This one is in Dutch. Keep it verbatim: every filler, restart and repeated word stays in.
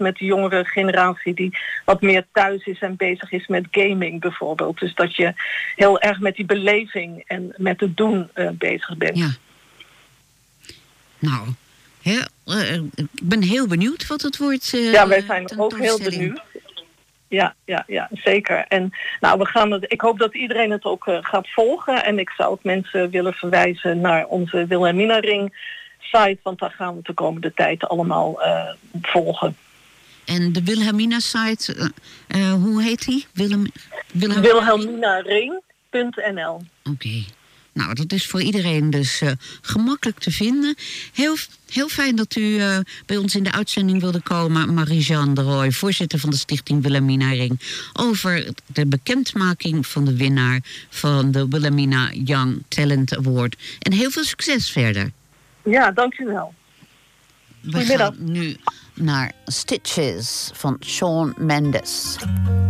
met de jongere generatie die wat meer thuis is en bezig is met gaming bijvoorbeeld. Dus dat je heel erg met die beleving en met het doen uh, bezig bent. Ja. Nou, heel, uh, ik ben heel benieuwd wat het wordt. Uh, ja, wij zijn ook heel benieuwd. Ja, ja, ja, zeker. En nou, we gaan het. Ik hoop dat iedereen het ook uh, gaat volgen. En ik zou ook mensen willen verwijzen naar onze Wilhelmina Ring site, want daar gaan we de komende tijd allemaal uh, volgen. En de Wilhelmina site, uh, uh, hoe heet die? Willem, Wilhelmina Wilhelminaring punt n l. Oké. Okay. Nou, dat is voor iedereen dus uh, gemakkelijk te vinden. Heel, heel fijn dat u uh, bij ons in de uitzending wilde komen. Marie-Jeanne de Rooij, voorzitter van de Stichting Wilhelmina Ring, over de bekendmaking van de winnaar van de Wilhelmina Young Talent Award. En heel veel succes verder. Ja, dank u wel. We gaan nu naar Stitches van Shawn Mendes.